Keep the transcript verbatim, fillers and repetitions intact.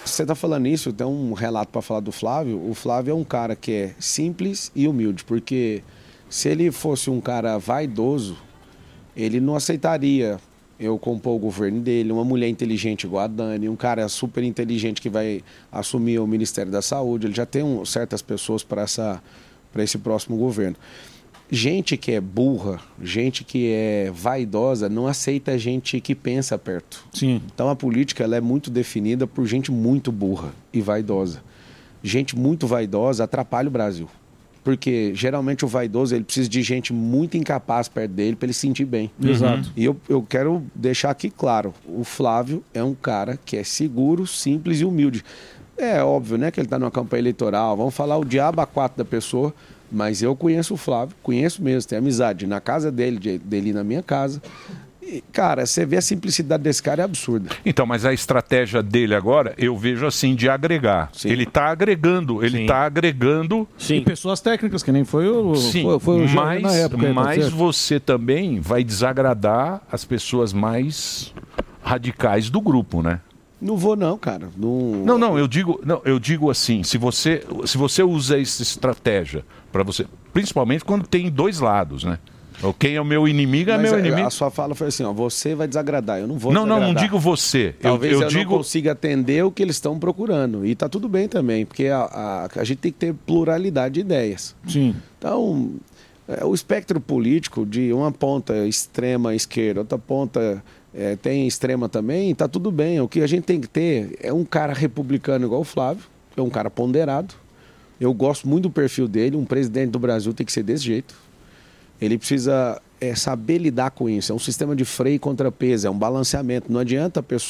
Você está falando isso, tem um relato para falar do Flávio. O Flávio é um cara que é simples e humilde, porque se ele fosse um cara vaidoso, ele não aceitaria eu compor o governo dele, uma mulher inteligente igual a Dani, um cara super inteligente que vai assumir o Ministério da Saúde. Ele já tem um, certas pessoas para essa, para esse próximo governo. Gente que é burra, gente que é vaidosa, não aceita gente que pensa perto. Sim. Então a política ela é muito definida por gente muito burra e vaidosa. Gente muito vaidosa atrapalha o Brasil. Porque geralmente o vaidoso ele precisa de gente muito incapaz perto dele para ele se sentir bem. Exato. E eu, eu quero deixar aqui claro, o Flávio é um cara que é seguro, simples e humilde. É óbvio, né, que ele está numa campanha eleitoral, vamos falar o diabo a quatro da pessoa, mas eu conheço o Flávio, conheço mesmo, tenho amizade na casa dele, de, dele na minha casa. E, cara, você vê a simplicidade desse cara é absurda. Então, mas a estratégia dele agora, eu vejo assim, de agregar. Sim. Ele está agregando, ele está agregando... Sim. E pessoas técnicas, que nem foi o, Sim, foi, foi o mas, na época. Mas você também vai desagradar as pessoas mais radicais do grupo, né? Não vou não, cara. Não, não, não, eu digo, não, eu digo assim, se você, se você usa essa estratégia para você, principalmente quando tem dois lados, né? Quem é o meu inimigo é Mas meu a, inimigo. A sua fala foi assim, ó, você vai desagradar, eu não vou Não, desagradar. não, não digo você. Talvez eu, eu, eu digo... não consiga atender o que eles estão procurando. E tá tudo bem também, porque a, a, a gente tem que ter pluralidade de ideias. Sim. Então, é, o espectro político de uma ponta extrema esquerda, outra ponta é, tem extrema também, tá tudo bem. O que a gente tem que ter é um cara republicano igual o Flávio, é um cara ponderado. Eu gosto muito do perfil dele, um presidente do Brasil tem que ser desse jeito. Ele precisa é, saber lidar com isso. É um sistema de freio contra peso, é um balanceamento. Não adianta